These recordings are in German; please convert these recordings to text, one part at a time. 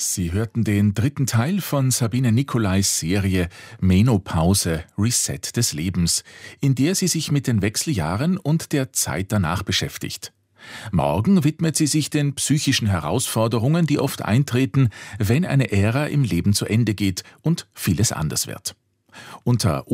Sie hörten den dritten Teil von Sabine Nicolais Serie Menopause – Reset des Lebens, in der sie sich mit den Wechseljahren und der Zeit danach beschäftigt. Morgen widmet sie sich den psychischen Herausforderungen, die oft eintreten, wenn eine Ära im Leben zu Ende geht und vieles anders wird. Unter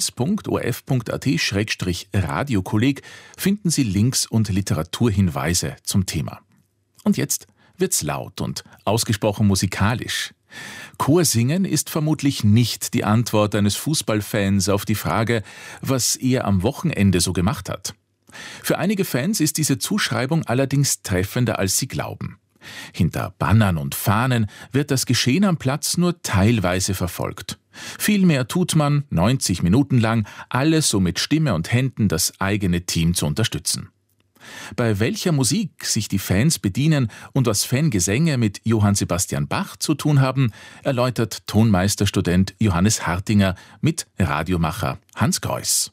oe1.orf.at/radiokolleg finden Sie Links und Literaturhinweise zum Thema. Und jetzt wird's laut und ausgesprochen musikalisch. Chorsingen ist vermutlich nicht die Antwort eines Fußballfans auf die Frage, was er am Wochenende so gemacht hat. Für einige Fans ist diese Zuschreibung allerdings treffender, als sie glauben. Hinter Bannern und Fahnen wird das Geschehen am Platz nur teilweise verfolgt. Vielmehr tut man 90 Minuten lang alles, um mit Stimme und Händen das eigene Team zu unterstützen. Bei welcher Musik sich die Fans bedienen und was Fangesänge mit Johann Sebastian Bach zu tun haben, erläutert Tonmeisterstudent Johannes Hartinger mit Radiomacher Hans Kreuss.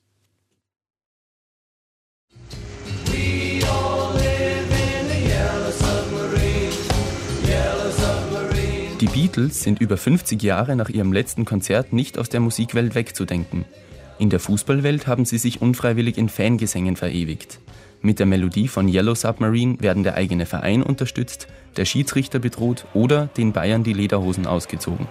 Die Beatles sind über 50 Jahre nach ihrem letzten Konzert nicht aus der Musikwelt wegzudenken. In der Fußballwelt haben sie sich unfreiwillig in Fangesängen verewigt. Mit der Melodie von Yellow Submarine werden der eigene Verein unterstützt, der Schiedsrichter bedroht oder den Bayern die Lederhosen ausgezogen.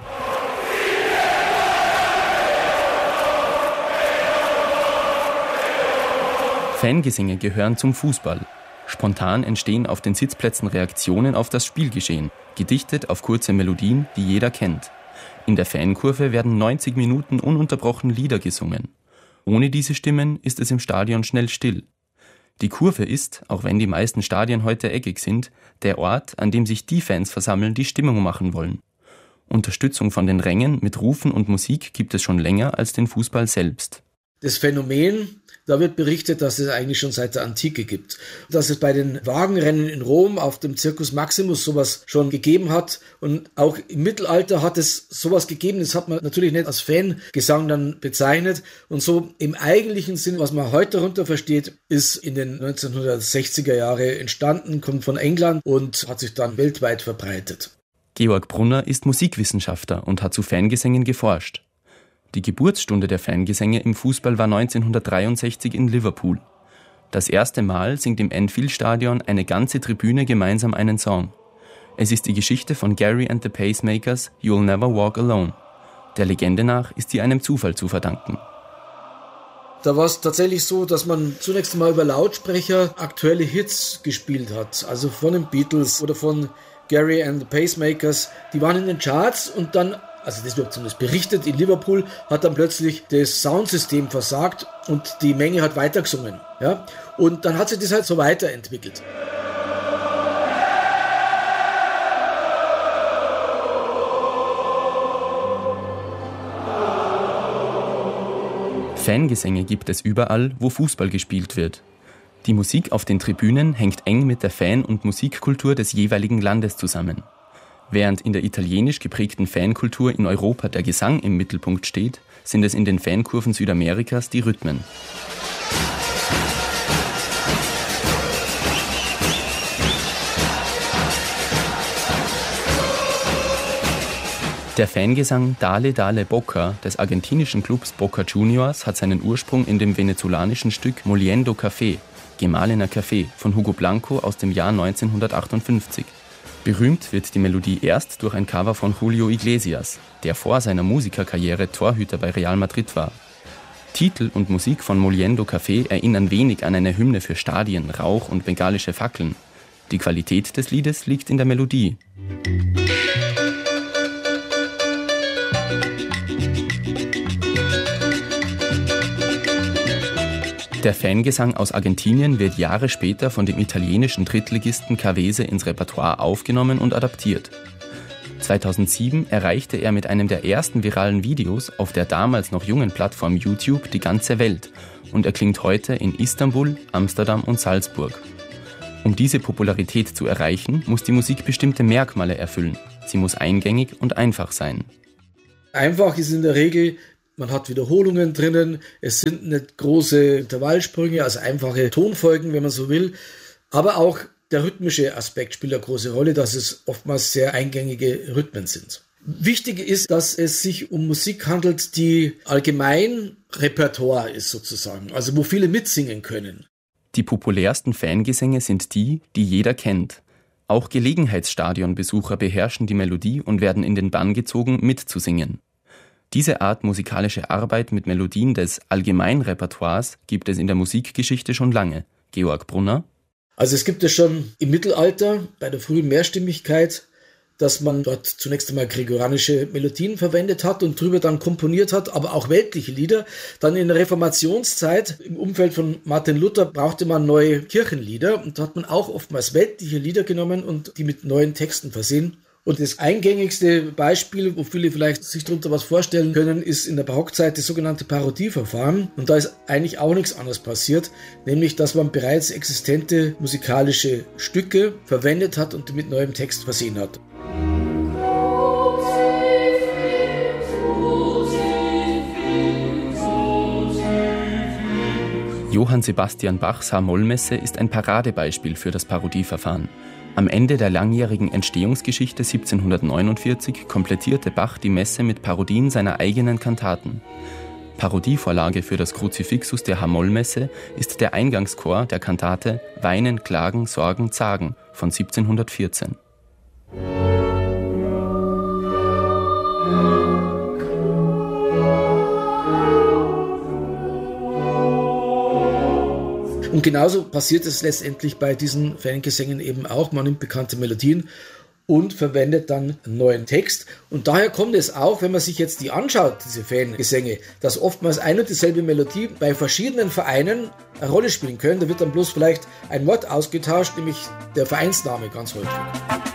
Fangesänge gehören zum Fußball. Spontan entstehen auf den Sitzplätzen Reaktionen auf das Spielgeschehen, gedichtet auf kurze Melodien, die jeder kennt. In der Fankurve werden 90 Minuten ununterbrochen Lieder gesungen. Ohne diese Stimmen ist es im Stadion schnell still. Die Kurve ist, auch wenn die meisten Stadien heute eckig sind, der Ort, an dem sich die Fans versammeln, die Stimmung machen wollen. Unterstützung von den Rängen mit Rufen und Musik gibt es schon länger als den Fußball selbst. Das Phänomen, da wird berichtet, dass es eigentlich schon seit der Antike gibt. Dass es bei den Wagenrennen in Rom auf dem Circus Maximus sowas schon gegeben hat. Und auch im Mittelalter hat es sowas gegeben. Das hat man natürlich nicht als Fangesang dann bezeichnet. Und so im eigentlichen Sinn, was man heute darunter versteht, ist in den 1960er Jahre entstanden, kommt von England und hat sich dann weltweit verbreitet. Georg Brunner ist Musikwissenschaftler und hat zu Fangesängen geforscht. Die Geburtsstunde der Fangesänge im Fußball war 1963 in Liverpool. Das erste Mal singt im Anfield-Stadion eine ganze Tribüne gemeinsam einen Song. Es ist die Geschichte von Gary and the Pacemakers You'll Never Walk Alone. Der Legende nach ist sie einem Zufall zu verdanken. Da war es tatsächlich so, dass man zunächst einmal über Lautsprecher aktuelle Hits gespielt hat. Also von den Beatles oder von Gary and the Pacemakers. Die waren in den Charts und dann, also das wird zumindest berichtet, in Liverpool hat dann plötzlich das Soundsystem versagt und die Menge hat weitergesungen. Ja? Und dann hat sich das halt so weiterentwickelt. Fangesänge gibt es überall, wo Fußball gespielt wird. Die Musik auf den Tribünen hängt eng mit der Fan- und Musikkultur des jeweiligen Landes zusammen. Während in der italienisch geprägten Fankultur in Europa der Gesang im Mittelpunkt steht, sind es in den Fankurven Südamerikas die Rhythmen. Der Fangesang Dale Dale Boca des argentinischen Clubs Boca Juniors hat seinen Ursprung in dem venezolanischen Stück Moliendo Café, gemahlener Kaffee, von Hugo Blanco aus dem Jahr 1958. Berühmt wird die Melodie erst durch ein Cover von Julio Iglesias, der vor seiner Musikerkarriere Torhüter bei Real Madrid war. Titel und Musik von Moliendo Café erinnern wenig an eine Hymne für Stadien, Rauch und bengalische Fackeln. Die Qualität des Liedes liegt in der Melodie. Der Fangesang aus Argentinien wird Jahre später von dem italienischen Drittligisten Cavese ins Repertoire aufgenommen und adaptiert. 2007 erreichte er mit einem der ersten viralen Videos auf der damals noch jungen Plattform YouTube die ganze Welt und erklingt heute in Istanbul, Amsterdam und Salzburg. Um diese Popularität zu erreichen, muss die Musik bestimmte Merkmale erfüllen. Sie muss eingängig und einfach sein. Einfach ist in der Regel, man hat Wiederholungen drinnen, es sind nicht große Intervallsprünge, also einfache Tonfolgen, wenn man so will, aber auch der rhythmische Aspekt spielt eine große Rolle, dass es oftmals sehr eingängige Rhythmen sind. Wichtig ist, dass es sich um Musik handelt, die allgemein Repertoire ist sozusagen, also wo viele mitsingen können. Die populärsten Fangesänge sind die, die jeder kennt. Auch Gelegenheitsstadionbesucher beherrschen die Melodie und werden in den Bann gezogen, mitzusingen. Diese Art musikalische Arbeit mit Melodien des Allgemeinrepertoires gibt es in der Musikgeschichte schon lange. Georg Brunner: Also es gibt es schon im Mittelalter bei der frühen Mehrstimmigkeit, dass man dort zunächst einmal gregorianische Melodien verwendet hat und drüber dann komponiert hat, aber auch weltliche Lieder. Dann in der Reformationszeit im Umfeld von Martin Luther brauchte man neue Kirchenlieder und da hat man auch oftmals weltliche Lieder genommen und die mit neuen Texten versehen. Und das eingängigste Beispiel, wo viele vielleicht sich darunter was vorstellen können, ist in der Barockzeit das sogenannte Parodieverfahren. Und da ist eigentlich auch nichts anderes passiert, nämlich dass man bereits existente musikalische Stücke verwendet hat und die mit neuem Text versehen hat. Johann Sebastian Bachs H-Moll-Messe ist ein Paradebeispiel für das Parodieverfahren. Am Ende der langjährigen Entstehungsgeschichte 1749 komplettierte Bach die Messe mit Parodien seiner eigenen Kantaten. Parodievorlage für das Kruzifixus der H-Moll-Messe ist der Eingangschor der Kantate Weinen, Klagen, Sorgen, Zagen von 1714. Und genauso passiert es letztendlich bei diesen Fangesängen eben auch. Man nimmt bekannte Melodien und verwendet dann einen neuen Text. Und daher kommt es auch, wenn man sich jetzt die anschaut, diese Fangesänge, dass oftmals eine und dieselbe Melodie bei verschiedenen Vereinen eine Rolle spielen können. Da wird dann bloß vielleicht ein Wort ausgetauscht, nämlich der Vereinsname ganz häufig.